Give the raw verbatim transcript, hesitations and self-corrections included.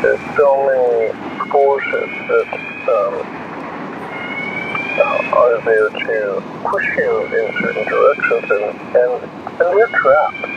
There's so many forces that um, are there to push you in certain directions, and, and, and we're trapped.